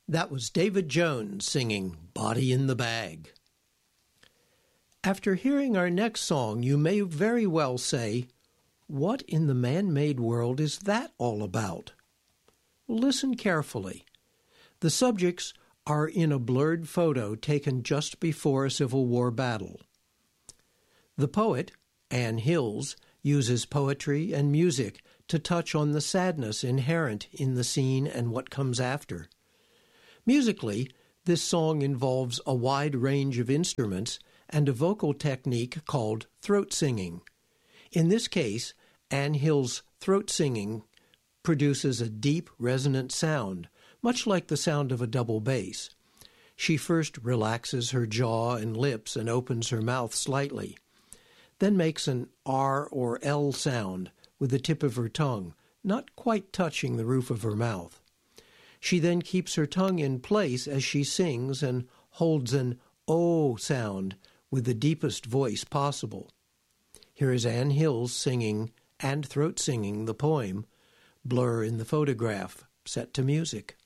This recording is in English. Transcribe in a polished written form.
That was David Jones singing Body in the Bag. After hearing our next song, you may very well say, what in the man-made world is that all about? Listen carefully. The subjects are in a blurred photo taken just before a Civil War battle. The poet, Anne Hills, uses poetry and music to touch on the sadness inherent in the scene and what comes after. Musically, this song involves a wide range of instruments and a vocal technique called throat singing. In this case, Anne Hill's throat singing produces a deep, resonant sound, much like the sound of a double bass. She first relaxes her jaw and lips and opens her mouth slightly, then makes an R or L sound with the tip of her tongue, not quite touching the roof of her mouth. She then keeps her tongue in place as she sings and holds an O sound with the deepest voice possible. Here is Anne Hills singing and throat singing the poem Blur in the Photograph, set to music.